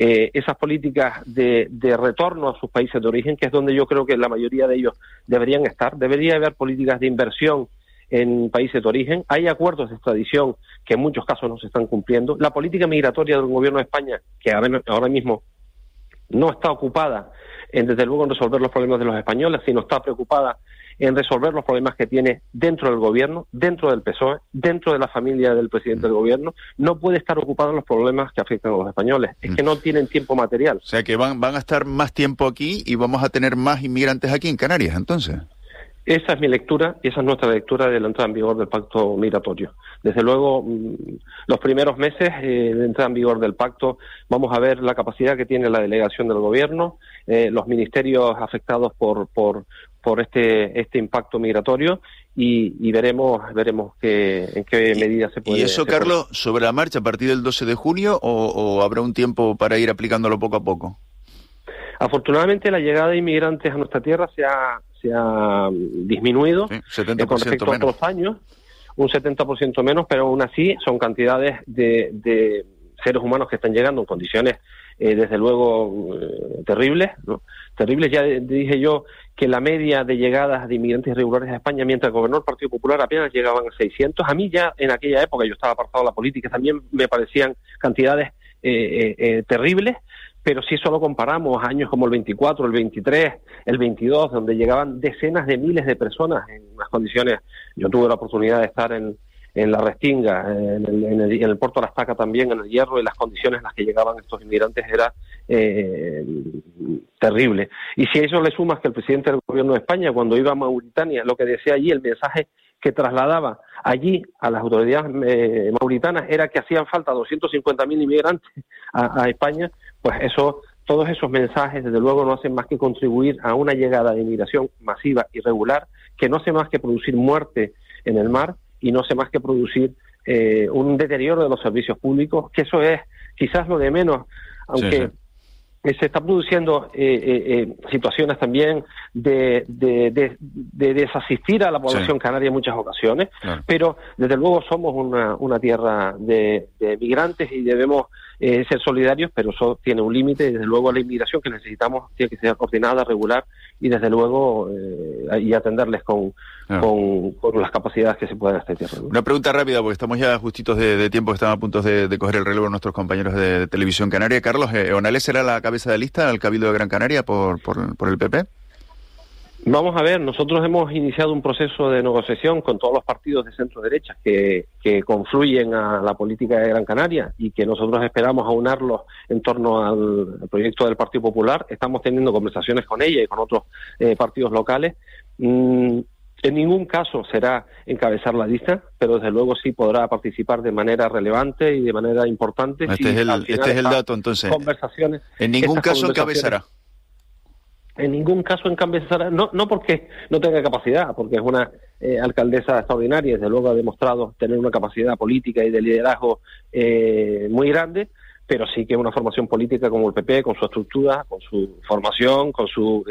esas políticas de retorno a sus países de origen, que es donde yo creo que la mayoría de ellos deberían estar. Debería haber políticas de inversión en países de origen. Hay acuerdos de extradición que en muchos casos no se están cumpliendo. La política migratoria del gobierno de España, que ahora mismo no está ocupada desde luego en resolver los problemas de los españoles, sino está preocupada en resolver los problemas que tiene dentro del gobierno, dentro del PSOE, dentro de la familia del presidente del gobierno. No puede estar ocupada en los problemas que afectan a los españoles. Es que no tienen tiempo material. O sea que van a estar más tiempo aquí y vamos a tener más inmigrantes aquí en Canarias, entonces. Esa es mi lectura y esa es nuestra lectura de la entrada en vigor del pacto migratorio. Desde luego, los primeros meses de entrada en vigor del pacto vamos a ver la capacidad que tiene la delegación del gobierno, los ministerios afectados por este impacto migratorio y veremos en qué medida se puede. ¿Y eso, Carlos, sobre la marcha a partir del 12 de junio o habrá un tiempo para ir aplicándolo poco a poco? Afortunadamente la llegada de inmigrantes a nuestra tierra se ha disminuido, sí, 70% con respecto a otros años, un 70% menos, pero aún así son cantidades de seres humanos que están llegando en condiciones desde luego terribles, ¿no? Terribles. Ya dije yo que la media de llegadas de inmigrantes irregulares a España mientras gobernó el Partido Popular apenas llegaban a 600. A mí ya en aquella época, yo estaba apartado de la política, también me parecían cantidades terribles. Pero si solo comparamos años como el 24, el 23, el 22, donde llegaban decenas de miles de personas en unas condiciones, yo tuve la oportunidad de estar en la Restinga, en el puerto de la Estaca también, en el Hierro, y las condiciones en las que llegaban estos inmigrantes era terrible. Y si a eso le sumas que el presidente del gobierno de España, cuando iba a Mauritania, lo que decía allí, el mensaje que trasladaba allí a las autoridades mauritanas era que hacían falta 250.000 inmigrantes a España, pues todos esos mensajes desde luego no hacen más que contribuir a una llegada de inmigración masiva, irregular, que no hace más que producir muerte en el mar y no hace más que producir un deterioro de los servicios públicos, que eso es quizás lo de menos, aunque sí. Se está produciendo situaciones también de desasistir a la población canaria en muchas ocasiones, pero desde luego somos una tierra de migrantes y debemos ser solidarios, pero eso tiene un límite y desde luego la inmigración que necesitamos tiene que ser coordinada, regular y desde luego y atenderles con las capacidades que se puedan hacer. Una pregunta rápida, porque estamos ya justitos de tiempo, estamos a punto de coger el relevo nuestros compañeros de Televisión Canaria. Carlos, ¿Onales será la cabeza de lista al Cabildo de Gran Canaria por el PP? Vamos a ver, nosotros hemos iniciado un proceso de negociación con todos los partidos de centro-derecha que confluyen a la política de Gran Canaria y que nosotros esperamos aunarlos en torno al proyecto del Partido Popular. Estamos teniendo conversaciones con ella y con otros partidos locales. En ningún caso será encabezar la lista, pero desde luego sí podrá participar de manera relevante y de manera importante. Este es el dato, entonces. Conversaciones. En ningún caso encabezará. En ningún caso encabezará, no porque no tenga capacidad, porque es una alcaldesa extraordinaria, desde luego ha demostrado tener una capacidad política y de liderazgo muy grande, pero sí que una formación política como el PP, con su estructura, con su formación, con su,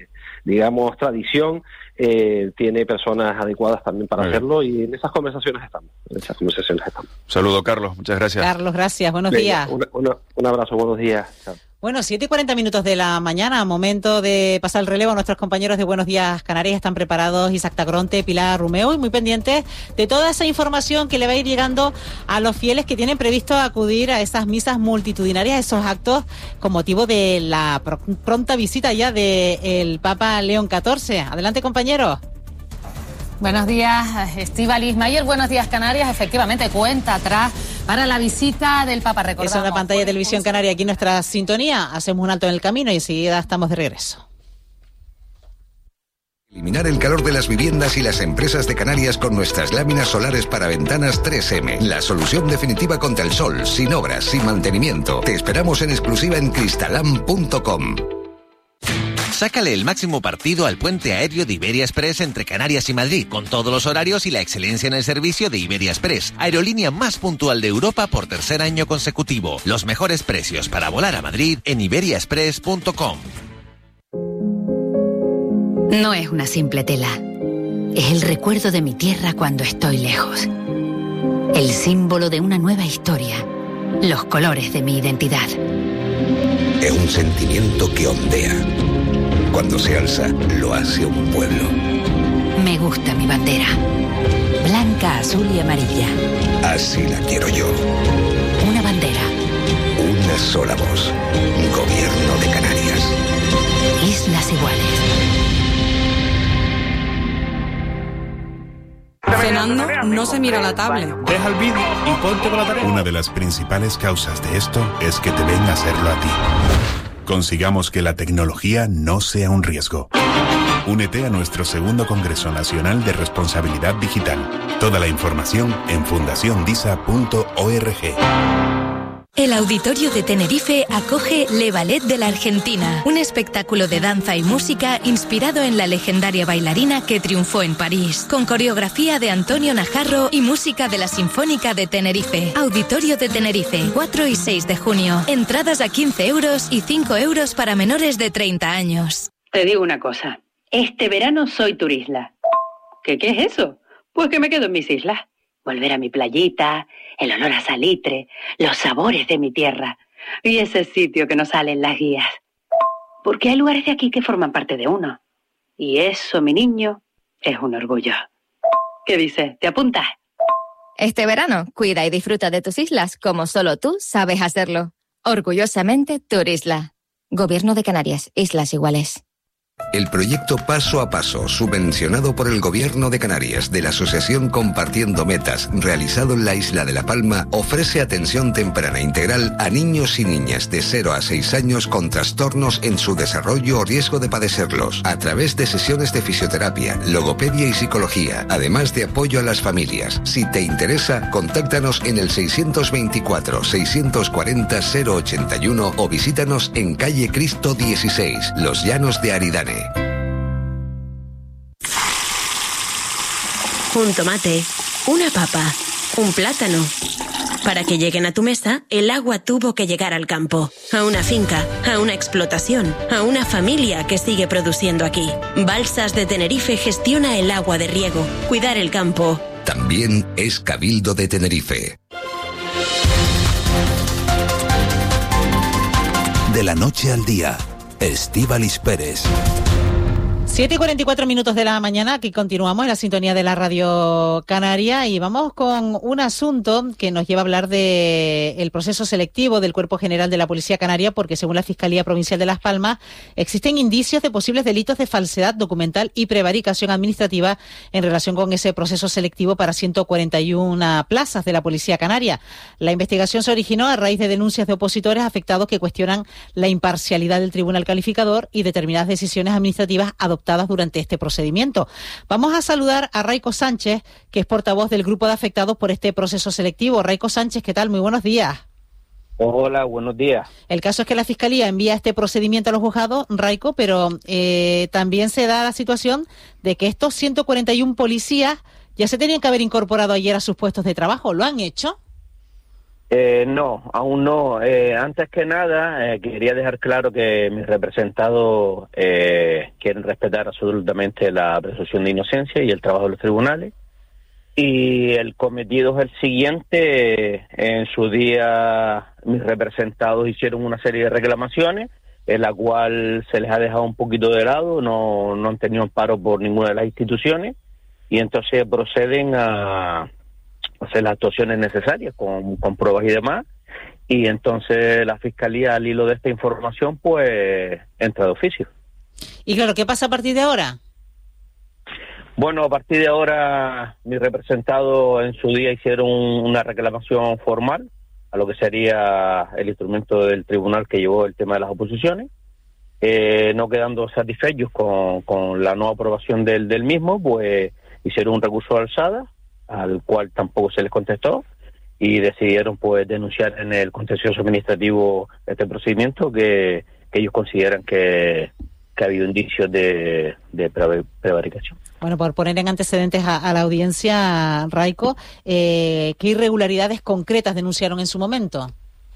tradición, tiene personas adecuadas también para hacerlo y en esas conversaciones estamos. Saludo, Carlos, muchas gracias. Carlos, gracias, buenos días. Un abrazo, buenos días. Chao. Bueno, 7:40 de la mañana, momento de pasar el relevo. Nuestros compañeros de Buenos Días Canarias están preparados, Isaac Tagronte, Pilar Rumeo, y muy pendientes de toda esa información que le va a ir llegando a los fieles que tienen previsto acudir a esas misas multitudinarias, esos actos con motivo de la pronta visita ya del Papa León XIV. Adelante, compañeros. Buenos días, Estíbaliz Mayer. Buenos días, Canarias. Efectivamente, cuenta atrás para la visita del Papa. Recordamos. Es una pantalla de Televisión Canaria aquí en nuestra sintonía. Hacemos un alto en el camino y enseguida estamos de regreso. Eliminar el calor de las viviendas y las empresas de Canarias con nuestras láminas solares para ventanas 3M. La solución definitiva contra el sol, sin obras, sin mantenimiento. Te esperamos en exclusiva en cristalam.com. Sácale el máximo partido al puente aéreo de Iberia Express entre Canarias y Madrid, con todos los horarios y la excelencia en el servicio de Iberia Express, aerolínea más puntual de Europa por tercer año consecutivo. Los mejores precios para volar a Madrid en iberiaexpress.com. No es una simple tela. Es el recuerdo de mi tierra cuando estoy lejos. El símbolo de una nueva historia. Los colores de mi identidad. Es un sentimiento que ondea. Cuando se alza, lo hace un pueblo. Me gusta mi bandera. Blanca, azul y amarilla. Así la quiero yo. Una bandera. Una sola voz. Gobierno de Canarias. Islas Iguales. Cenando, no se mira la tablet. Deja el vídeo y ponte con la tarea. Una de las principales causas de esto es que te ven hacerlo a ti. Consigamos que la tecnología no sea un riesgo. Únete a nuestro segundo Congreso Nacional de Responsabilidad Digital. Toda la información en fundaciondisa.org. El Auditorio de Tenerife acoge Le Ballet de la Argentina, un espectáculo de danza y música inspirado en la legendaria bailarina que triunfó en París, con coreografía de Antonio Najarro y música de la Sinfónica de Tenerife. Auditorio de Tenerife, 4 y 6 de junio. Entradas a 15 euros y 5 euros para menores de 30 años. Te digo una cosa, este verano soy turisla. ¿Qué es eso? Pues que me quedo en mis islas. Volver a mi playita, el olor a salitre, los sabores de mi tierra y ese sitio que nos sale en las guías. Porque hay lugares de aquí que forman parte de uno. Y eso, mi niño, es un orgullo. ¿Qué dices? ¿Te apuntas? Este verano, cuida y disfruta de tus islas como solo tú sabes hacerlo. Orgullosamente, Turisla. Gobierno de Canarias, Islas Iguales. El proyecto Paso a Paso, subvencionado por el Gobierno de Canarias de la Asociación Compartiendo Metas, realizado en la isla de La Palma, ofrece atención temprana integral a niños y niñas de 0 a 6 años con trastornos en su desarrollo o riesgo de padecerlos, a través de sesiones de fisioterapia, logopedia y psicología, además de apoyo a las familias. Si te interesa, contáctanos en el 624-640-081 o visítanos en calle Cristo 16, Los Llanos de Aridane. Un tomate, una papa, un plátano. Para que lleguen a tu mesa, el agua tuvo que llegar al campo, a una finca, a una explotación, a una familia que sigue produciendo aquí. Balsas de Tenerife gestiona el agua de riego. Cuidar el campo. También es Cabildo de Tenerife. De la noche al día, Estíbaliz Pérez. 7:44 de la mañana, aquí continuamos en la sintonía de la Radio Canaria y vamos con un asunto que nos lleva a hablar del proceso selectivo del Cuerpo General de la Policía Canaria, porque según la Fiscalía Provincial de Las Palmas existen indicios de posibles delitos de falsedad documental y prevaricación administrativa en relación con ese proceso selectivo para 141 plazas de la Policía Canaria. La investigación se originó a raíz de denuncias de opositores afectados que cuestionan la imparcialidad del Tribunal Calificador y determinadas decisiones administrativas adoptadas durante este procedimiento. Vamos a saludar a Raico Sánchez, que es portavoz del grupo de afectados por este proceso selectivo. Raico Sánchez, ¿qué tal? Muy buenos días. Hola, buenos días. El caso es que la Fiscalía envía este procedimiento a los juzgados, Raico, pero también se da la situación de que estos 141 policías ya se tenían que haber incorporado ayer a sus puestos de trabajo. ¿Lo han hecho? No, aún no. Antes que nada, quería dejar claro que mis representados quieren respetar absolutamente la presunción de inocencia y el trabajo de los tribunales. Y el cometido es el siguiente. En su día, mis representados hicieron una serie de reclamaciones, en la cual se les ha dejado un poquito de lado, no han tenido amparo por ninguna de las instituciones, y entonces proceden a hacer las actuaciones necesarias con pruebas y demás, y entonces la Fiscalía, al hilo de esta información, pues entra de oficio. Y claro, ¿qué pasa a partir de ahora? Bueno, a partir de ahora, mis representados en su día hicieron una reclamación formal a lo que sería el instrumento del tribunal que llevó el tema de las oposiciones, no quedando satisfechos con la no aprobación del mismo, pues hicieron un recurso de alzada, al cual tampoco se les contestó, y decidieron pues denunciar en el contencioso administrativo este procedimiento que ellos consideran que ha habido indicios de prevaricación. Bueno, por poner en antecedentes a la audiencia, Raico, ¿qué irregularidades concretas denunciaron en su momento?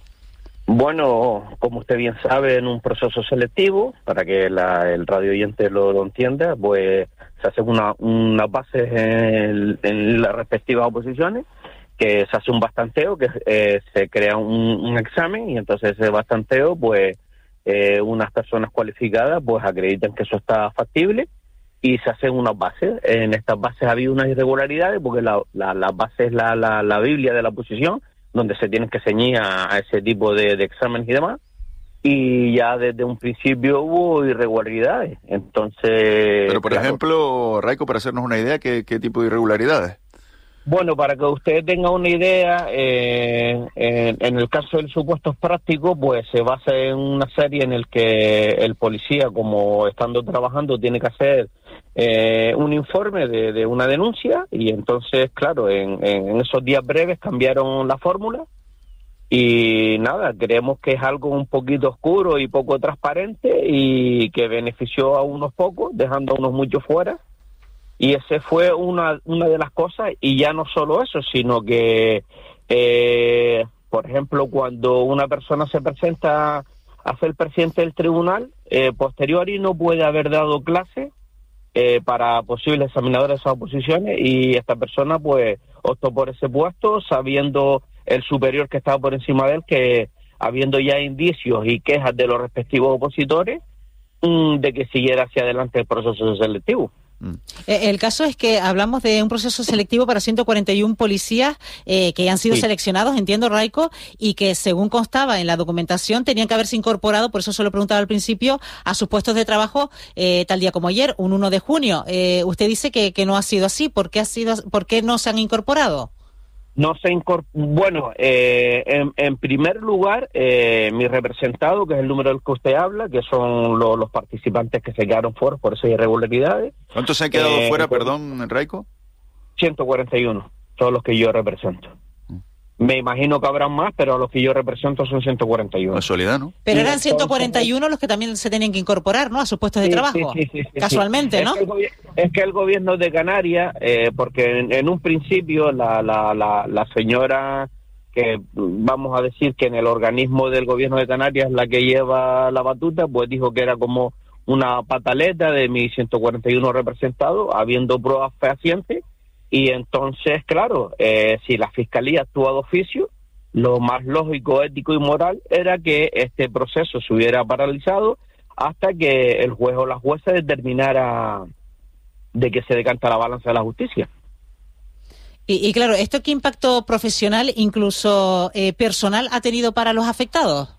Bueno, como usted bien sabe, en un proceso selectivo, para que el radio oyente lo entienda, pues se hacen unas bases en las respectivas oposiciones, que se hace un bastanteo, que se crea un examen, y entonces ese bastanteo pues unas personas cualificadas pues acreditan que eso está factible y se hacen unas bases. En estas bases ha habido unas irregularidades porque la base es la Biblia de la oposición, donde se tienen que ceñir a ese tipo de exámenes y demás, y ya desde un principio hubo irregularidades. Entonces... Pero, por ejemplo, Raico, para hacernos una idea, ¿qué tipo de irregularidades? Bueno, para que usted tenga una idea, en el caso del supuestos prácticos, pues se basa en una serie en el que el policía, como estando trabajando, tiene que hacer un informe de una denuncia, y entonces, claro, en esos días breves cambiaron la fórmula, y nada, creemos que es algo un poquito oscuro y poco transparente, y que benefició a unos pocos, dejando a unos muchos fuera. Y ese fue una de las cosas, y ya no solo eso, sino que, por ejemplo, cuando una persona se presenta a ser presidente del tribunal, posterior y no puede haber dado clase para posibles examinadores de esas oposiciones, y esta persona pues optó por ese puesto, sabiendo el superior que estaba por encima de él, que habiendo ya indicios y quejas de los respectivos opositores, de que siguiera hacia adelante el proceso selectivo. El caso es que hablamos de un proceso selectivo para 141 policías que han sido seleccionados, entiendo, Raico, y que según constaba en la documentación tenían que haberse incorporado, por eso se lo preguntaba al principio, a sus puestos de trabajo tal día como ayer, un 1 de junio. Usted dice que no ha sido así. ¿Por qué no se han incorporado? No se Bueno, en primer lugar, mi representado, que es el número del que usted habla, que son los participantes que se quedaron fuera por esas irregularidades. ¿Cuántos se han quedado fuera, perdón, Raico? 141, todos los que yo represento. Me imagino que habrán más, pero a los que yo represento son 141. Casualidad, ¿no? Pero eran 141 los que también se tenían que incorporar, ¿no?, a sus puestos de trabajo. Sí, casualmente, ¿no? Es que el gobierno de Canarias, porque en un principio la señora, que vamos a decir que en el organismo del gobierno de Canarias es la que lleva la batuta, pues dijo que era como una pataleta de mis 141 representados, habiendo pruebas fehacientes. Y entonces, claro, si la Fiscalía actúa de oficio, lo más lógico, ético y moral era que este proceso se hubiera paralizado hasta que el juez o la jueza determinara de que se decanta la balanza de la justicia. Y claro, ¿esto qué impacto profesional, incluso personal, ha tenido para los afectados?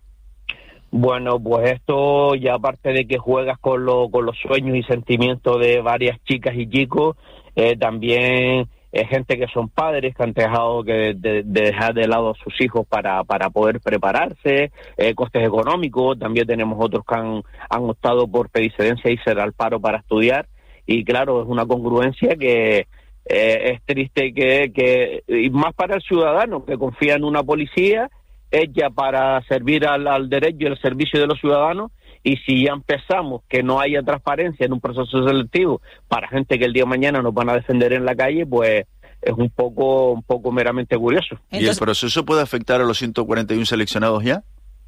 Bueno, pues esto, ya aparte de que juegas con los sueños y sentimientos de varias chicas y chicos, también gente que son padres que han dejado de dejar de lado a sus hijos para poder prepararse, costes económicos. También tenemos otros que han optado por pedir excedencia y ser al paro para estudiar, y claro, es una congruencia que es triste, y más para el ciudadano que confía en una policía hecha para servir al derecho y al servicio de los ciudadanos. Y si ya empezamos que no haya transparencia en un proceso selectivo para gente que el día de mañana nos van a defender en la calle, pues es un poco meramente curioso. Entonces, ¿y el proceso puede afectar a los 141 seleccionados ya?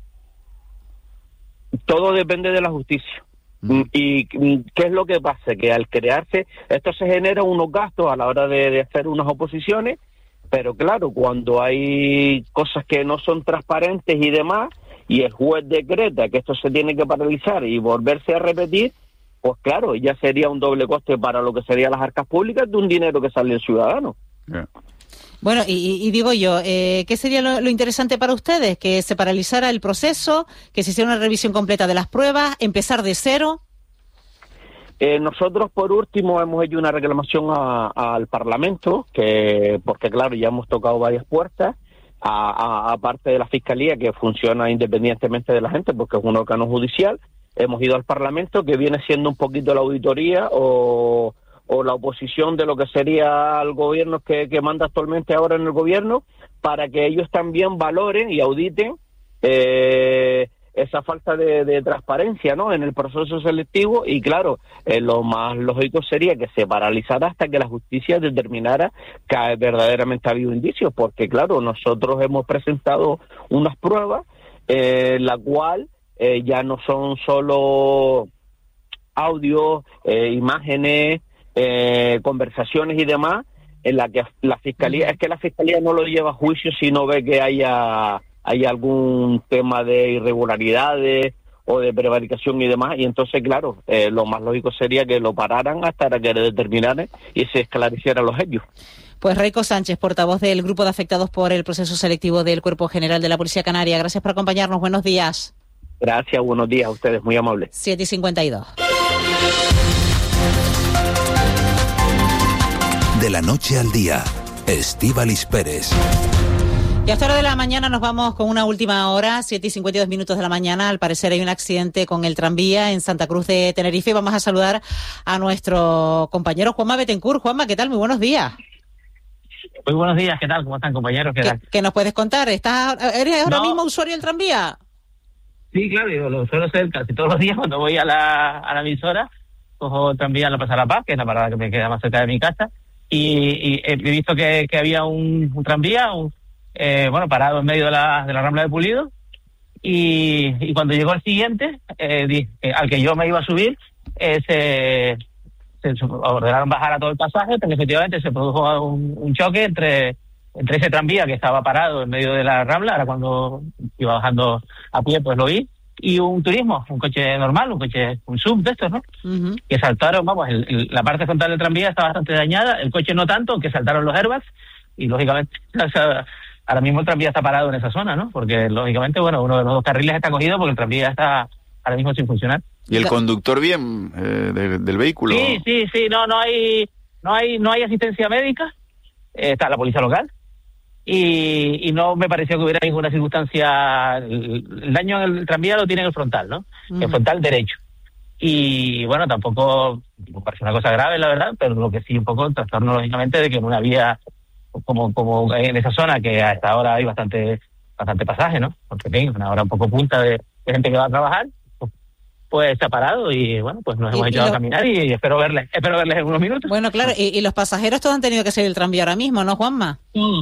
Todo depende de la justicia. ¿Y qué es lo que pasa? Que al crearse, esto se genera unos gastos a la hora de hacer unas oposiciones, pero claro, cuando hay cosas que no son transparentes y demás, y el juez decreta que esto se tiene que paralizar y volverse a repetir, pues claro, ya sería un doble coste para lo que serían las arcas públicas de un dinero que sale del ciudadano. Bueno, y digo yo, ¿qué sería lo interesante para ustedes? ¿Que se paralizara el proceso, que se hiciera una revisión completa de las pruebas, empezar de cero? Nosotros, por último, hemos hecho una reclamación al Parlamento, porque claro, ya hemos tocado varias puertas, aparte de la Fiscalía, que funciona independientemente de la gente, porque es un órgano judicial. Hemos ido al Parlamento, que viene siendo un poquito la auditoría o la oposición de lo que sería el gobierno que manda actualmente ahora en el gobierno, para que ellos también valoren y auditen esa falta de transparencia, ¿no?, en el proceso selectivo. Y claro, lo más lógico sería que se paralizara hasta que la justicia determinara que verdaderamente ha habido indicios, porque claro, nosotros hemos presentado unas pruebas, la cual ya no son solo audios, imágenes, conversaciones y demás, en la que la Fiscalía, es que la Fiscalía no lo lleva a juicio si no ve que hay algún tema de irregularidades o de prevaricación y demás, y entonces, claro, lo más lógico sería que lo pararan hasta que le determinaran y se esclarecieran los hechos. Pues Raico Sánchez, portavoz del grupo de afectados por el proceso selectivo del Cuerpo General de la Policía Canaria. Gracias por acompañarnos. Buenos días. Gracias, buenos días a ustedes, muy amables. 7:52. De la noche al día, Estíbaliz Pérez. Y a esta hora de la mañana nos vamos con una última hora, 7:52 de la mañana. Al parecer hay un accidente con el tranvía en Santa Cruz de Tenerife. Vamos a saludar a nuestro compañero Juanma Betancourt. Juanma, ¿qué tal? Muy buenos días. Muy buenos días, ¿qué tal? ¿Cómo están, compañeros? ¿Qué nos puedes contar? ¿Eres ahora mismo usuario del tranvía? Sí, claro, yo lo suelo hacer casi todos los días cuando voy a la emisora. Cojo el tranvía a la Plaza La Paz, que es la parada que me queda más cerca de mi casa, y he visto que había un tranvía, parado en medio de la Rambla de Pulido, y cuando llegó el siguiente, al que yo me iba a subir, se ordenaron bajar a todo el pasaje, pero efectivamente se produjo un choque entre ese tranvía que estaba parado en medio de la Rambla, ahora cuando iba bajando a pie pues lo vi, y un turismo, un coche normal, un sub de estos, ¿no? Uh-huh. Que saltaron, la parte frontal del tranvía está bastante dañada, el coche no tanto, que saltaron los airbags, y lógicamente ahora mismo el tranvía está parado en esa zona, ¿no? Porque lógicamente, uno de los dos carriles está cogido porque el tranvía está ahora mismo sin funcionar. ¿Y el conductor bien del vehículo? Sí, no hay asistencia médica, está la policía local, y no me pareció que hubiera ninguna circunstancia. El daño en el tranvía lo tiene en el frontal, ¿no? Uh-huh. El frontal derecho. Y bueno, tampoco me parece una cosa grave, la verdad, pero lo que sí un poco el trastorno, lógicamente, de que en una vía como en esa zona, que hasta ahora hay bastante pasaje, ¿no? Porque es una hora un poco punta de gente que va a trabajar, pues se ha parado y bueno, pues nos hemos echado a caminar y espero verles en unos minutos. Bueno, claro, y los pasajeros todos han tenido que salir del tranvía ahora mismo, ¿no, Juanma?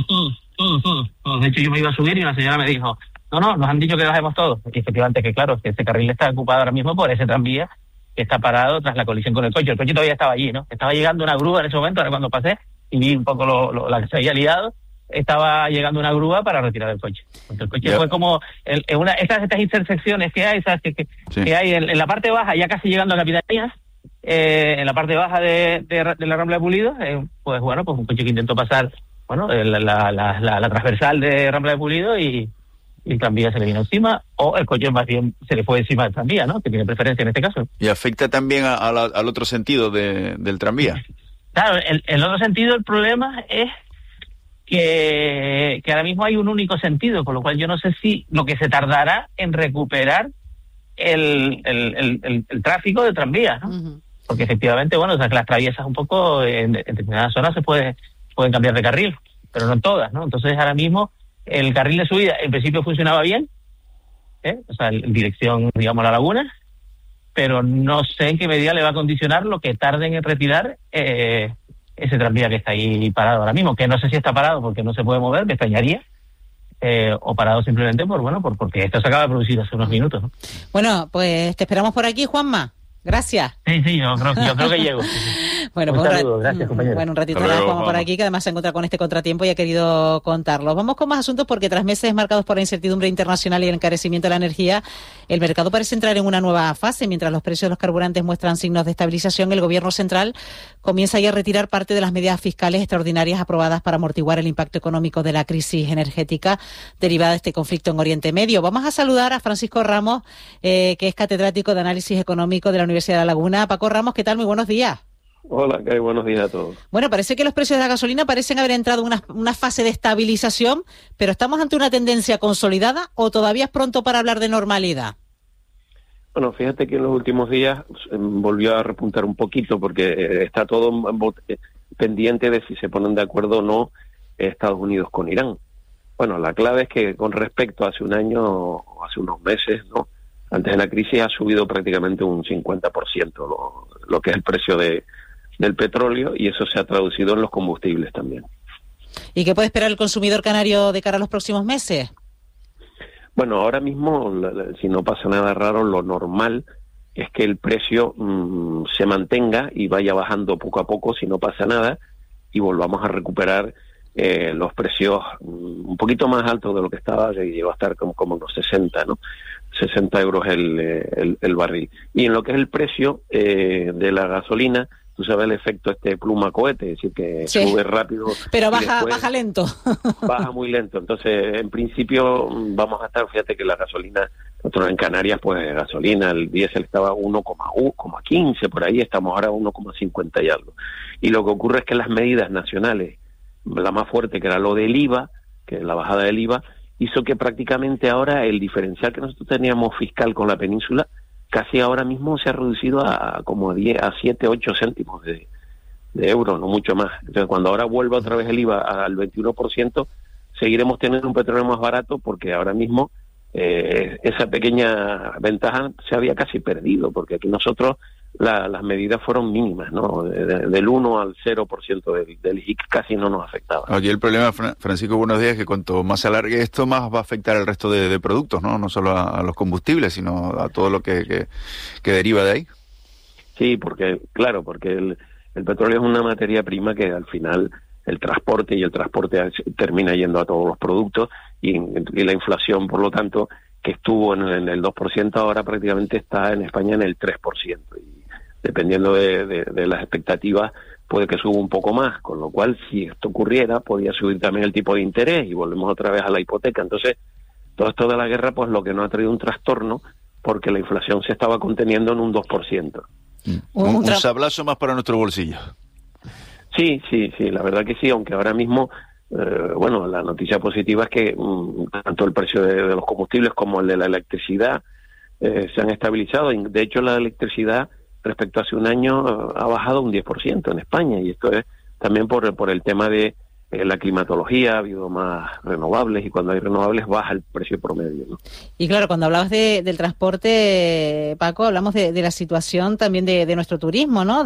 De hecho, yo me iba a subir y una señora me dijo, no, nos han dicho que bajemos todos. Y efectivamente que claro, que ese carril está ocupado ahora mismo por ese tranvía que está parado tras la colisión con el coche. El coche todavía estaba allí, ¿no? Estaba llegando una grúa en ese momento, ahora cuando pasé y vi un poco la que se había liado, estaba llegando una grúa para retirar el coche. Porque el coche fue como estas intersecciones que hay, ¿sabes? Que hay en la parte baja, ya casi llegando a Capitanías, en la parte baja de la Rambla de Pulido, pues un coche que intentó pasar, la transversal de Rambla de Pulido y el tranvía se le vino encima, o el coche más bien se le fue encima del tranvía, ¿no? Que tiene preferencia en este caso. ¿Y afecta también al otro sentido del tranvía? Claro, el otro sentido, el problema es que ahora mismo hay un único sentido, con lo cual yo no sé si lo que se tardará en recuperar el tráfico de tranvías, ¿no? Uh-huh. Porque efectivamente, las traviesas un poco en determinadas zonas se pueden cambiar de carril, pero no en todas, ¿no? Entonces ahora mismo el carril de subida en principio funcionaba bien, en dirección, digamos, a la laguna, pero no sé en qué medida le va a condicionar lo que tarden en retirar ese tranvía que está ahí parado ahora mismo, que no sé si está parado porque no se puede mover, me extrañaría, o parado simplemente porque esto se acaba de producir hace unos minutos, ¿no? Bueno, pues te esperamos por aquí, Juanma. Gracias. Sí, yo creo que llego. Bueno, un saludo, gracias, compañero. Bueno, un ratito más Juanma por aquí, que además se encuentra con este contratiempo y ha querido contarlo. Vamos con más asuntos porque tras meses marcados por la incertidumbre internacional y el encarecimiento de la energía, el mercado parece entrar en una nueva fase. Mientras los precios de los carburantes muestran signos de estabilización, el Gobierno central comienza ya a retirar parte de las medidas fiscales extraordinarias aprobadas para amortiguar el impacto económico de la crisis energética derivada de este conflicto en Oriente Medio. Vamos a saludar a Francisco Ramos, que es catedrático de Análisis Económico de la Universidad de La Laguna. Paco Ramos, ¿qué tal? Muy buenos días. Hola, buenos días a todos. Bueno, parece que los precios de la gasolina parecen haber entrado en una fase de estabilización, pero ¿estamos ante una tendencia consolidada o todavía es pronto para hablar de normalidad? Bueno, fíjate que en los últimos días volvió a repuntar un poquito porque está todo pendiente de si se ponen de acuerdo o no Estados Unidos con Irán. Bueno, la clave es que con respecto a hace un año o hace unos meses, ¿no? Antes de la crisis ha subido prácticamente un 50% lo que es el precio del petróleo, y eso se ha traducido en los combustibles también. ¿Y qué puede esperar el consumidor canario de cara a los próximos meses? Bueno, ahora mismo, si no pasa nada raro, lo normal es que el precio se mantenga y vaya bajando poco a poco si no pasa nada, y volvamos a recuperar los precios un poquito más altos de lo que estaba, que llegó a estar como unos 60, ¿no? 60 euros el barril. Y en lo que es el precio de la gasolina, tú sabes el efecto pluma cohete, es decir, que sube rápido. Pero baja lento. Baja muy lento. Entonces, en principio, vamos a estar, fíjate que la gasolina, nosotros en Canarias, pues gasolina, el diésel estaba 1,15, por ahí, estamos ahora a 1,50 y algo. Y lo que ocurre es que las medidas nacionales, la más fuerte, que era lo del IVA, que es la bajada del IVA, hizo que prácticamente ahora el diferencial que nosotros teníamos fiscal con la península, casi ahora mismo se ha reducido a como a 7, 8 céntimos de euros, no mucho más. Entonces, cuando ahora vuelva otra vez el IVA al 21%, seguiremos teniendo un petróleo más barato, porque ahora mismo esa pequeña ventaja se había casi perdido, porque aquí nosotros las medidas fueron mínimas, ¿no? Del 1 al 0% del IC casi no nos afectaba. Aquí el problema, Francisco, buenos días, es que cuanto más se alargue esto, más va a afectar al resto de productos, ¿no? No solo a los combustibles, sino a todo lo que deriva de ahí. Sí, porque el petróleo es una materia prima que al final el transporte termina yendo a todos los productos y la inflación, por lo tanto, que estuvo en el 2%, ahora prácticamente está en España en el 3%. Y dependiendo de las expectativas, puede que suba un poco más, con lo cual, si esto ocurriera, podría subir también el tipo de interés y volvemos otra vez a la hipoteca. Entonces, todo esto de la guerra, pues lo que nos ha traído un trastorno, porque la inflación se estaba conteniendo en un 2%. Un sablazo más para nuestro bolsillo. Sí, la verdad que sí, aunque ahora mismo, la noticia positiva es que tanto el precio de los combustibles como el de la electricidad se han estabilizado. De hecho, la electricidad respecto a hace un año ha bajado un 10% en España, y esto es también por el tema de la climatología, ha habido más renovables, y cuando hay renovables baja el precio promedio, ¿no? Y claro, cuando hablabas del transporte, Paco, hablamos de la situación también de nuestro turismo, ¿no?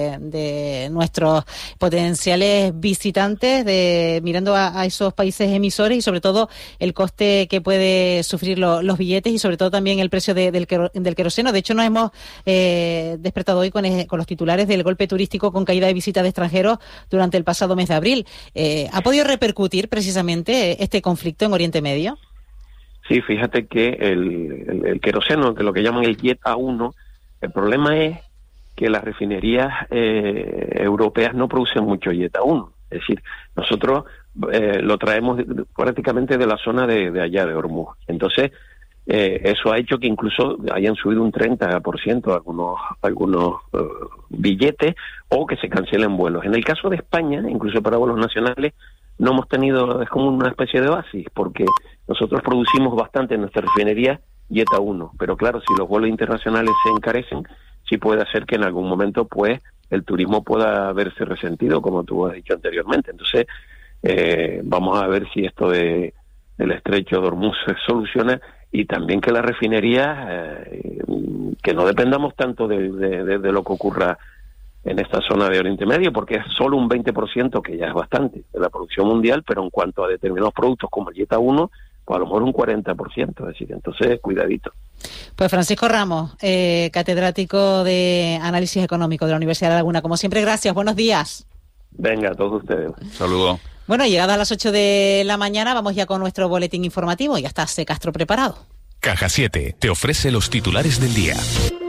De nuestros potenciales visitantes, mirando a esos países emisores, y sobre todo el coste que puede sufrir los billetes, y sobre todo también el precio del queroseno. De hecho, nos hemos despertado hoy con los titulares del golpe turístico con caída de visitas de extranjeros durante el pasado mes de abril. ¿Ha podido repercutir precisamente este conflicto en Oriente Medio? Sí, fíjate que el queroseno, que lo que llaman el Jet A1, el problema es que las refinerías europeas no producen mucho Jet A1. Es decir, nosotros lo traemos prácticamente de la zona de allá, de Hormuz. Entonces, eso ha hecho que incluso hayan subido un 30% algunos billetes, o que se cancelen vuelos. En el caso de España, incluso para vuelos nacionales, no hemos tenido, es como una especie de oasis, porque nosotros producimos bastante en nuestra refinería Jet A1, pero claro, si los vuelos internacionales se encarecen, sí puede hacer que en algún momento, pues, el turismo pueda verse resentido, como tú has dicho anteriormente. Entonces, vamos a ver si esto del estrecho de Hormuz se soluciona, y también que las refinerías, que no dependamos tanto de lo que ocurra en esta zona de Oriente Medio, porque es solo un 20%, que ya es bastante, de la producción mundial, pero en cuanto a determinados productos como el Jet A1, pues a lo mejor un 40%, es decir, entonces cuidadito. Pues Francisco Ramos, catedrático de Análisis Económico de la Universidad de La Laguna, como siempre, gracias, buenos días. Venga, a todos ustedes. Saludos. Bueno, llegadas a las 8 de la mañana, vamos ya con nuestro boletín informativo. Ya está C. Castro preparado. Caja 7 te ofrece los titulares del día.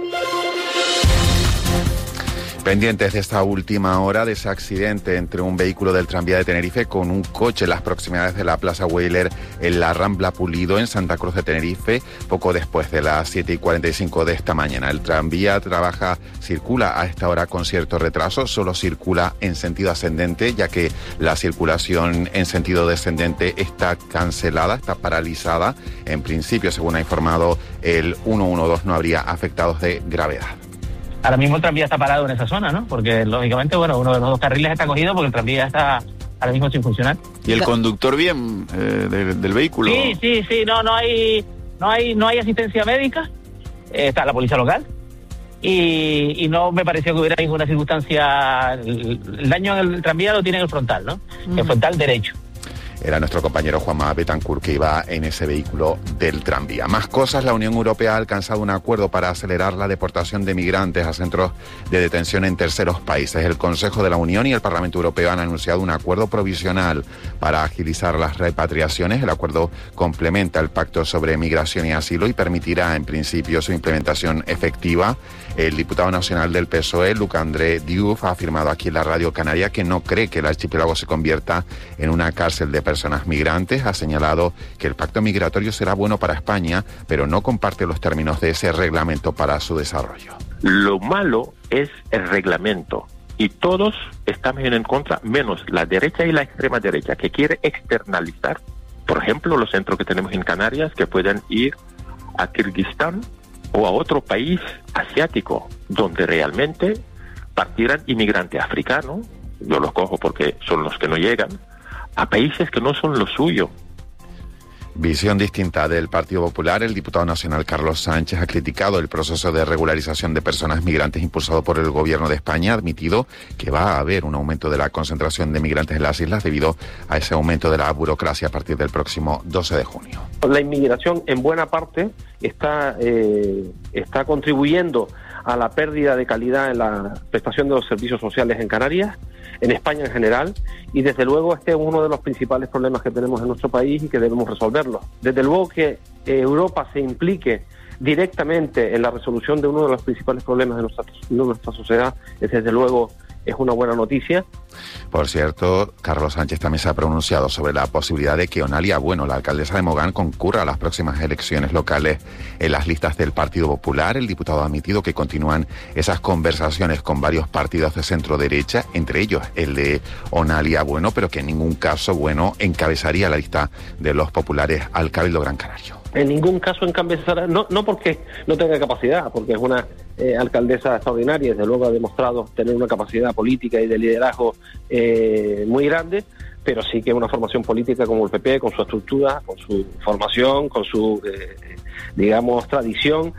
Pendientes de esta última hora de ese accidente entre un vehículo del tranvía de Tenerife con un coche en las proximidades de la Plaza Weyler en la Rambla Pulido, en Santa Cruz de Tenerife, poco después de las 7:45 de esta mañana. El tranvía circula a esta hora con cierto retraso, solo circula en sentido ascendente, ya que la circulación en sentido descendente está cancelada, está paralizada. En principio, según ha informado el 112, no habría afectados de gravedad. Ahora mismo el tranvía está parado en esa zona, ¿no? Porque, lógicamente, uno de los dos carriles está cogido porque el tranvía está ahora mismo sin funcionar. ¿Y el conductor bien del vehículo? Sí, no hay asistencia médica, está la policía local, y no me pareció que hubiera ninguna circunstancia. El daño en el tranvía lo tiene en el frontal, ¿no? El frontal derecho. Era nuestro compañero Juanma Betancourt que iba en ese vehículo del tranvía. Más cosas, la Unión Europea ha alcanzado un acuerdo para acelerar la deportación de migrantes a centros de detención en terceros países. El Consejo de la Unión y el Parlamento Europeo han anunciado un acuerdo provisional para agilizar las repatriaciones. El acuerdo complementa el Pacto sobre Migración y Asilo y permitirá en principio su implementación efectiva. El diputado nacional del PSOE, Luc-André Diouf, ha afirmado aquí en la Radio Canaria que no cree que el archipiélago se convierta en una cárcel de personas migrantes. Ha señalado que el pacto migratorio será bueno para España, pero no comparte los términos de ese reglamento para su desarrollo. Lo malo es el reglamento y todos estamos en contra, menos la derecha y la extrema derecha, que quiere externalizar, por ejemplo, los centros que tenemos en Canarias, que pueden ir a Kirguistán o a otro país asiático, donde realmente partirán inmigrantes africanos, yo los cojo porque son los que no llegan, a países que no son lo suyo. Visión distinta del Partido Popular. El diputado nacional Carlos Sánchez ha criticado el proceso de regularización de personas migrantes impulsado por el Gobierno de España. Ha admitido que va a haber un aumento de la concentración de migrantes en las islas debido a ese aumento de la burocracia a partir del próximo 12 de junio. La inmigración en buena parte está contribuyendo a la pérdida de calidad en la prestación de los servicios sociales en Canarias, en España en general, y desde luego este es uno de los principales problemas que tenemos en nuestro país y que debemos resolverlo. Desde luego que Europa se implique directamente en la resolución de uno de los principales problemas de nuestra sociedad, desde luego es una buena noticia. Por cierto, Carlos Sánchez también se ha pronunciado sobre la posibilidad de que Onalia Bueno, la alcaldesa de Mogán, concurra a las próximas elecciones locales en las listas del Partido Popular. El diputado ha admitido que continúan esas conversaciones con varios partidos de centro-derecha, entre ellos el de Onalia Bueno, pero que en ningún caso Bueno encabezaría la lista de los populares al Cabildo Gran Canario. En ningún caso encabezará, no porque no tenga capacidad, porque es una alcaldesa extraordinaria, desde luego ha demostrado tener una capacidad política y de liderazgo muy grande, pero sí que una formación política como el PP, con su estructura, con su formación, con su, digamos, tradición,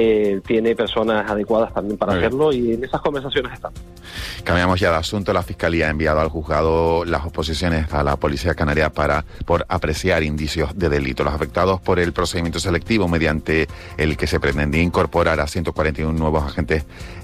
tiene personas adecuadas también para hacerlo y en esas conversaciones están. Cambiamos ya de asunto. La Fiscalía ha enviado al juzgado las oposiciones a la Policía Canaria por apreciar indicios de delito. Los afectados por el procedimiento selectivo mediante el que se pretendía incorporar a 141 nuevos agentes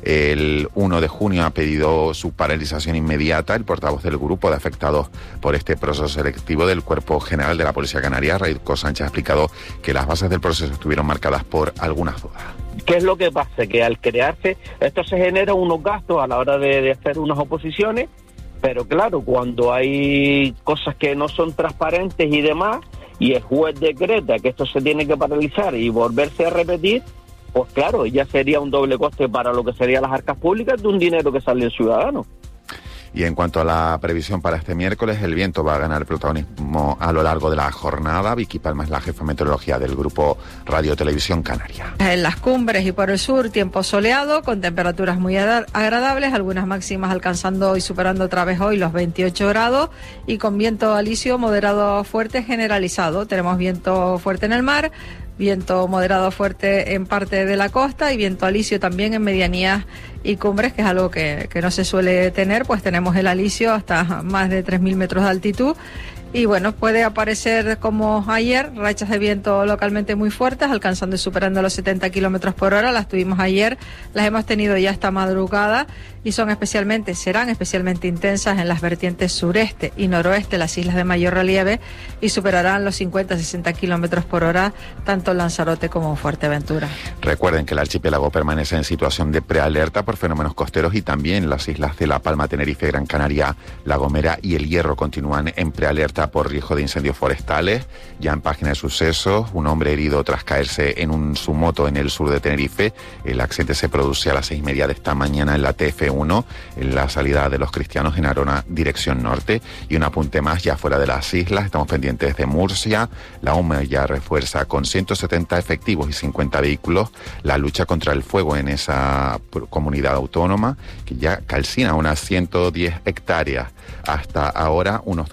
el 1 de junio ha pedido su paralización inmediata. El portavoz del grupo de afectados por este proceso selectivo del Cuerpo General de la Policía Canaria, Raico Sánchez, ha explicado que las bases del proceso estuvieron marcadas por algunas dudas. ¿Qué es lo que pasa? Que al crearse, esto se genera unos gastos a la hora de hacer unas oposiciones, pero claro, cuando hay cosas que no son transparentes y demás, y el juez decreta que esto se tiene que paralizar y volverse a repetir, pues claro, ya sería un doble coste para lo que serían las arcas públicas de un dinero que sale del ciudadano. Y en cuanto a la previsión para este miércoles, el viento va a ganar protagonismo a lo largo de la jornada. Vicky Palma es la jefa de meteorología del grupo Radio Televisión Canaria. En las cumbres y por el sur, tiempo soleado, con temperaturas muy agradables, algunas máximas alcanzando y superando otra vez hoy los 28 grados, y con viento alisio moderado fuerte generalizado. Tenemos viento fuerte en el mar, viento moderado fuerte en parte de la costa y viento alisio también en medianías y cumbres, que es algo que no se suele tener, pues tenemos el alisio hasta más de 3.000 metros de altitud. Y bueno, puede aparecer como ayer, rachas de viento localmente muy fuertes, alcanzando y superando los 70 kilómetros por hora. Las tuvimos ayer, las hemos tenido ya esta madrugada y serán especialmente intensas en las vertientes sureste y noroeste, las islas de mayor relieve, y superarán los 50-60 kilómetros por hora, tanto en Lanzarote como en Fuerteventura. Recuerden que el archipiélago permanece en situación de prealerta por fenómenos costeros y también las islas de La Palma, Tenerife, Gran Canaria, La Gomera y El Hierro continúan en prealerta por riesgo de incendios forestales. Ya en página de sucesos, un hombre herido tras caerse en su moto en el sur de Tenerife. El accidente se produce a las 6:30 de esta mañana en la TF1, en la salida de Los Cristianos en Arona, dirección norte. Y un apunte más ya fuera de las islas, estamos pendientes de Murcia. La OME ya refuerza con 170 efectivos y 50 vehículos la lucha contra el fuego en esa comunidad autónoma, que ya calcina unas 110 hectáreas. Hasta ahora, unos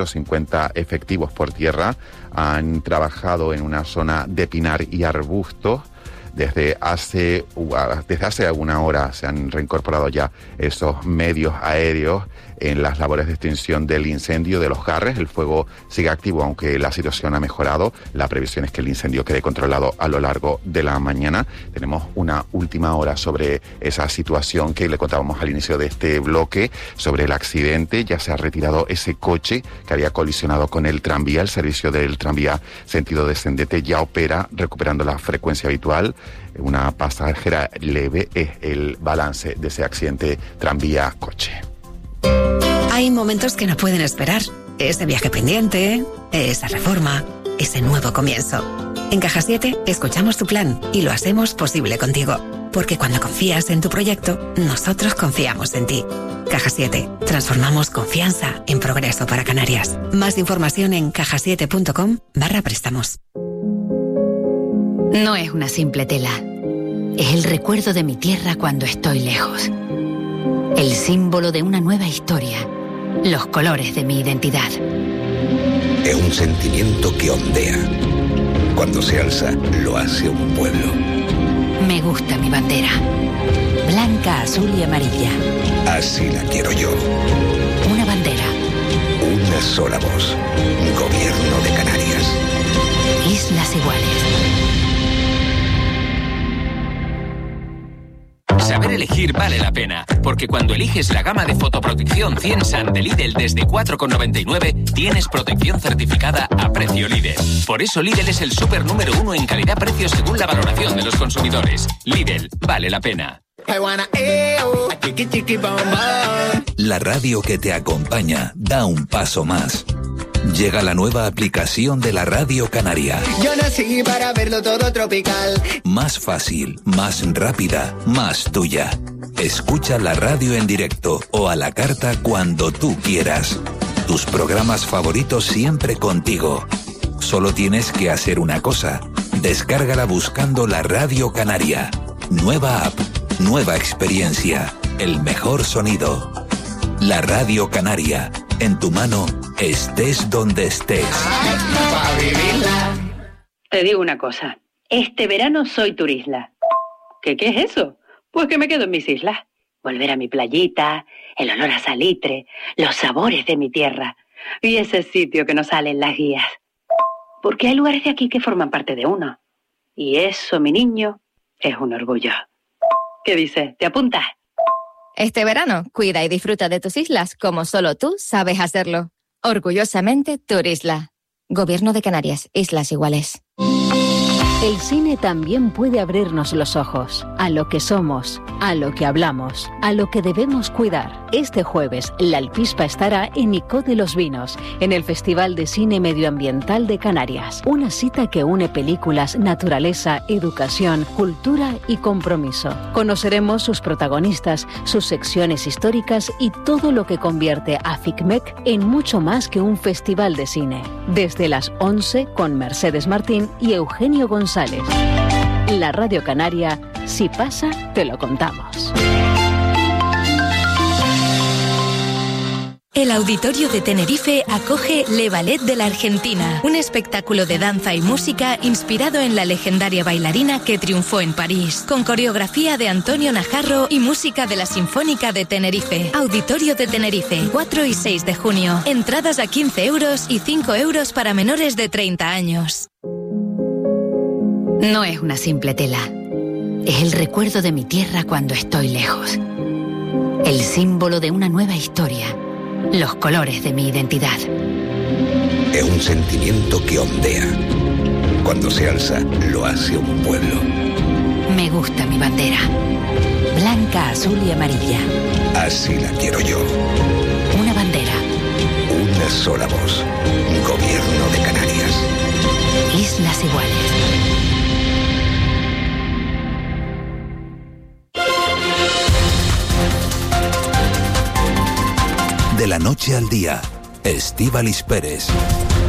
250 efectivos por tierra han trabajado en una zona de pinar y arbustos Desde hace alguna hora se han reincorporado ya esos medios aéreos en las labores de extinción del incendio de Los Garres. El fuego sigue activo, aunque la situación ha mejorado. La previsión es que el incendio quede controlado a lo largo de la mañana. Tenemos una última hora sobre esa situación que le contábamos al inicio de este bloque, sobre el accidente. Ya se ha retirado ese coche que había colisionado con el tranvía. El servicio del tranvía sentido descendente ya opera, recuperando la frecuencia habitual. Una pasajera leve es el balance de ese accidente tranvía-coche. Hay momentos que no pueden esperar. Ese viaje pendiente, esa reforma, ese nuevo comienzo. En Caja 7 escuchamos tu plan y lo hacemos posible contigo. Porque cuando confías en tu proyecto, nosotros confiamos en ti. Caja 7. Transformamos confianza en progreso para Canarias. Más información en cajasiete.com/préstamos. No es una simple tela. Es el recuerdo de mi tierra cuando estoy lejos. El símbolo de una nueva historia. Los colores de mi identidad. Es un sentimiento que ondea. Cuando se alza, lo hace un pueblo. Me gusta mi bandera. Blanca, azul y amarilla. Así la quiero yo. Una bandera. Una sola voz. Gobierno de Canarias. Islas Iguales. Saber elegir vale la pena, porque cuando eliges la gama de fotoprotección 100 Sun de Lidl desde 4,99, tienes protección certificada a precio Lidl. Por eso Lidl es el súper número 1 en calidad-precio según la valoración de los consumidores. Lidl, vale la pena. La radio que te acompaña da un paso más. Llega la nueva aplicación de la Radio Canaria. Yo nací para verlo todo tropical. Más fácil, más rápida, más tuya. Escucha la radio en directo o a la carta cuando tú quieras. Tus programas favoritos siempre contigo. Solo tienes que hacer una cosa. Descárgala buscando la Radio Canaria. Nueva app, nueva experiencia, el mejor sonido. La Radio Canaria, en tu mano, estés donde estés. Te digo una cosa, este verano soy turisla. ¿Qué es eso? Pues que me quedo en mis islas. Volver a mi playita, el olor a salitre, los sabores de mi tierra y ese sitio que nos sale en las guías. Porque hay lugares de aquí que forman parte de uno. Y eso, mi niño, es un orgullo. ¿Qué dices? ¿Te apuntas? Este verano, cuida y disfruta de tus islas como solo tú sabes hacerlo. Orgullosamente, Turisla. Gobierno de Canarias, Islas Iguales. El cine también puede abrirnos los ojos a lo que somos, a lo que hablamos, a lo que debemos cuidar. Este jueves, La Alpispa estará en Icó de los Vinos, en el Festival de Cine Medioambiental de Canarias. Una cita que une películas, naturaleza, educación, cultura y compromiso. Conoceremos sus protagonistas, sus secciones históricas y todo lo que convierte a FICMEC en mucho más que un festival de cine. Desde las 11 con Mercedes Martín y Eugenio González. La Radio Canaria, si pasa, te lo contamos. El Auditorio de Tenerife acoge Le Ballet de la Argentina, un espectáculo de danza y música inspirado en la legendaria bailarina que triunfó en París, con coreografía de Antonio Najarro y música de la Sinfónica de Tenerife. Auditorio de Tenerife, 4 y 6 de junio. Entradas a 15 euros y 5 euros para menores de 30 años. No es una simple tela. Es el recuerdo de mi tierra cuando estoy lejos. El símbolo de una nueva historia. Los colores de mi identidad. Es un sentimiento que ondea. Cuando se alza, lo hace un pueblo. Me gusta mi bandera. Blanca, azul y amarilla. Así la quiero yo. Una bandera. Una sola voz. Gobierno de Canarias. Islas Iguales. De la noche al día, Estíbaliz Pérez.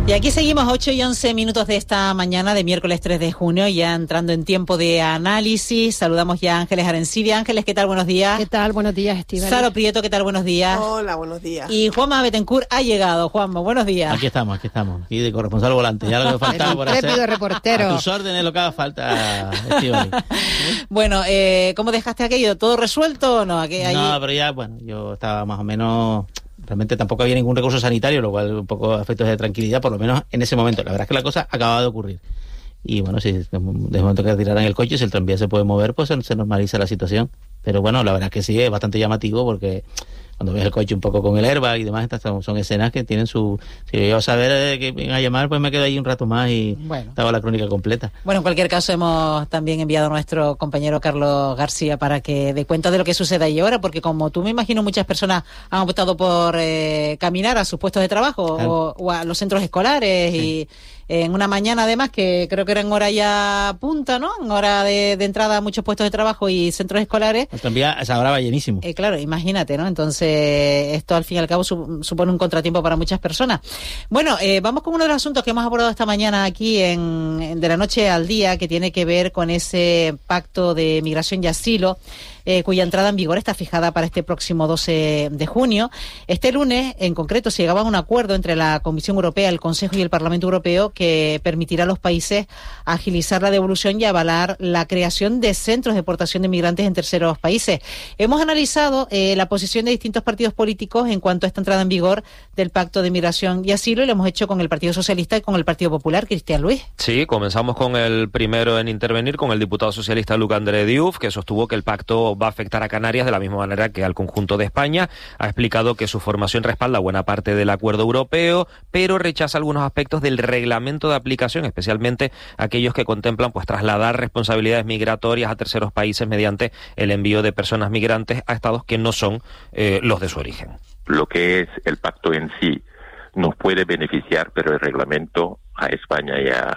Y aquí seguimos 8:11 de esta mañana de miércoles 3 de junio, ya entrando en tiempo de análisis. Saludamos ya a Ángeles Arencibia. Ángeles, ¿qué tal? Buenos días. ¿Qué tal? Buenos días, Estíbaliz. Saro Prieto, ¿qué tal? Buenos días. Hola, buenos días. Y Juanma Betancourt ha llegado. Juanma, buenos días. Aquí estamos. Y de corresponsal volante. Ya lo que faltaba por hacer. Intrépido reportero. A tus órdenes lo que haga falta, Estíbaliz. Bueno, ¿cómo dejaste aquello? ¿Todo resuelto o no? No, pero ya, bueno, yo estaba más o menos... Realmente tampoco había ningún recurso sanitario, lo cual un poco efectos de tranquilidad, por lo menos en ese momento. La verdad es que la cosa acababa de ocurrir. Y bueno, si de momento que tiraran el coche, si el tranvía se puede mover, pues se normaliza la situación. Pero bueno, la verdad es que sí, es bastante llamativo porque cuando ves el coche un poco con el airbag y demás, estas son escenas que tienen su... Si yo iba a saber que iban a llamar, pues me quedo ahí un rato más y estaba la crónica completa. Bueno, en cualquier caso hemos también enviado a nuestro compañero Carlos García para que dé cuenta de lo que sucede ahí ahora, porque como tú me imagino, muchas personas han optado por caminar a sus puestos de trabajo, claro, o a los centros escolares, sí. Y en una mañana además que creo que era en hora ya punta, ¿no? En hora de entrada a muchos puestos de trabajo y centros escolares. El tranvía esa hora va llenísimo. Claro, imagínate, ¿no? Entonces esto al fin y al cabo supone un contratiempo para muchas personas. Bueno, vamos con uno de los asuntos que hemos abordado esta mañana aquí en De la Noche al Día, que tiene que ver con ese pacto de migración y asilo, cuya entrada en vigor está fijada para este próximo 12 de junio. Este lunes, en concreto, se llegaba a un acuerdo entre la Comisión Europea, el Consejo y el Parlamento Europeo que permitirá a los países agilizar la devolución y avalar la creación de centros de deportación de migrantes en terceros países. Hemos analizado la posición de distintos partidos políticos en cuanto a esta entrada en vigor del Pacto de Migración y Asilo, y lo hemos hecho con el Partido Socialista y con el Partido Popular. Cristian Luis. Sí, comenzamos con el primero en intervenir, con el diputado socialista Luc André Diouf, que sostuvo que el pacto va a afectar a Canarias de la misma manera que al conjunto de España. Ha explicado que su formación respalda buena parte del acuerdo europeo, pero rechaza algunos aspectos del reglamento de aplicación, especialmente aquellos que contemplan pues trasladar responsabilidades migratorias a terceros países mediante el envío de personas migrantes a estados que no son los de su origen. Lo que es el pacto en sí nos puede beneficiar, pero el reglamento a España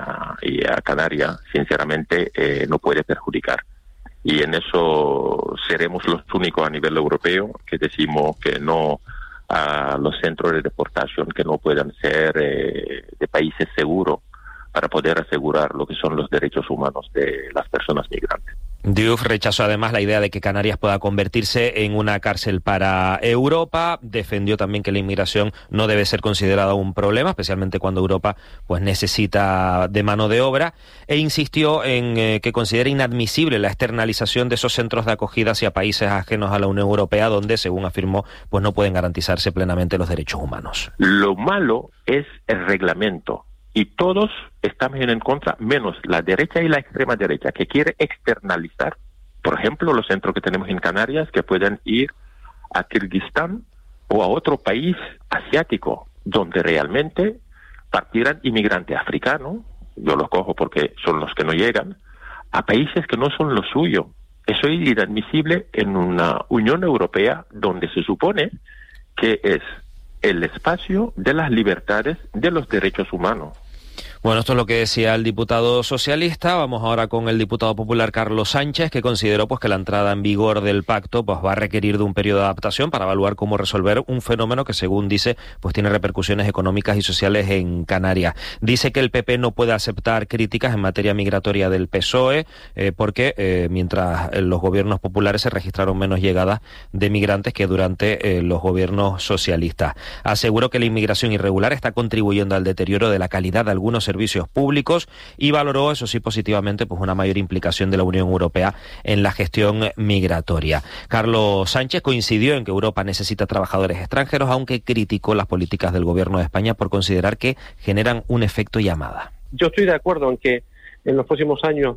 y a Canarias, sinceramente, no puede perjudicar. Y en eso seremos los únicos a nivel europeo que decimos que no a los centros de deportación, que no puedan ser de países seguros para poder asegurar lo que son los derechos humanos de las personas migrantes. Diouf rechazó además la idea de que Canarias pueda convertirse en una cárcel para Europa. Defendió también que la inmigración no debe ser considerada un problema, especialmente cuando Europa pues necesita de mano de obra, e insistió en que considera inadmisible la externalización de esos centros de acogida hacia países ajenos a la Unión Europea, donde, según afirmó, pues no pueden garantizarse plenamente los derechos humanos. Lo malo es el reglamento. Y todos estamos en contra, menos la derecha y la extrema derecha, que quiere externalizar, por ejemplo, los centros que tenemos en Canarias, que pueden ir a Kirguistán o a otro país asiático, donde realmente partirán inmigrantes africanos, yo los cojo porque son los que no llegan, a países que no son lo suyo. Eso es inadmisible en una Unión Europea donde se supone que es el espacio de las libertades, de los derechos humanos. Bueno, esto es lo que decía el diputado socialista. Vamos ahora con el diputado popular Carlos Sánchez, que consideró pues que la entrada en vigor del pacto pues va a requerir de un periodo de adaptación para evaluar cómo resolver un fenómeno que, según dice, pues tiene repercusiones económicas y sociales en Canarias. Dice que el PP no puede aceptar críticas en materia migratoria del PSOE porque mientras los gobiernos populares se registraron menos llegadas de migrantes que durante los gobiernos socialistas. Aseguró que la inmigración irregular está contribuyendo al deterioro de la calidad de algunos servicios públicos y valoró, eso sí, positivamente, pues una mayor implicación de la Unión Europea en la gestión migratoria. Carlos Sánchez coincidió en que Europa necesita trabajadores extranjeros, aunque criticó las políticas del gobierno de España por considerar que generan un efecto llamada. Yo estoy de acuerdo en que en los próximos años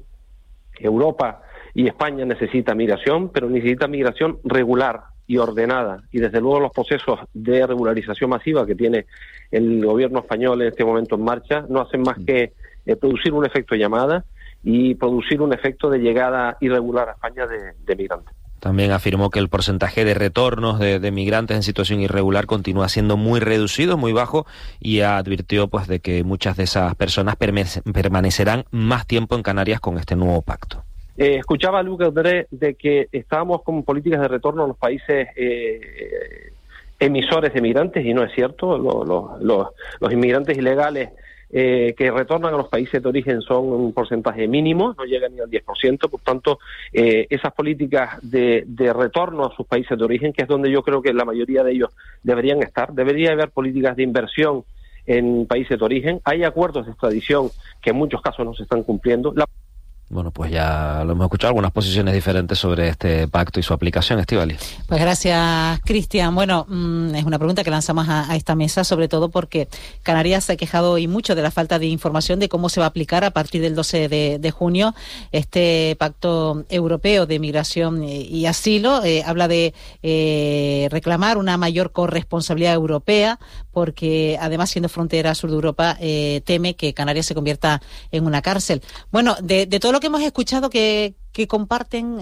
Europa y España necesita migración, pero necesita migración regular y ordenada, y desde luego los procesos de regularización masiva que tiene el gobierno español en este momento en marcha no hacen más que producir un efecto llamada y producir un efecto de llegada irregular a España de migrantes. También afirmó que el porcentaje de retornos de migrantes en situación irregular continúa siendo muy reducido, muy bajo, y advirtió pues de que muchas de esas personas permanecerán más tiempo en Canarias con este nuevo pacto. Escuchaba a Luc André de que estábamos con políticas de retorno a los países emisores de migrantes, y no es cierto. Los inmigrantes ilegales que retornan a los países de origen son un porcentaje mínimo, no llegan ni al 10%, por tanto, esas políticas de retorno a sus países de origen, que es donde yo creo que la mayoría de ellos deberían estar, debería haber políticas de inversión en países de origen. Hay acuerdos de extradición que en muchos casos no se están cumpliendo. Bueno, pues ya lo hemos escuchado, algunas posiciones diferentes sobre este pacto y su aplicación, Estíbaliz. Pues gracias, Cristian. Bueno, es una pregunta que lanzamos a esta mesa, sobre todo porque Canarias se ha quejado hoy mucho de la falta de información de cómo se va a aplicar a partir del 12 de junio este pacto europeo de migración y asilo. Habla de reclamar una mayor corresponsabilidad europea, porque además, siendo frontera sur de Europa, teme que Canarias se convierta en una cárcel. Bueno, de todo lo que hemos escuchado que comparten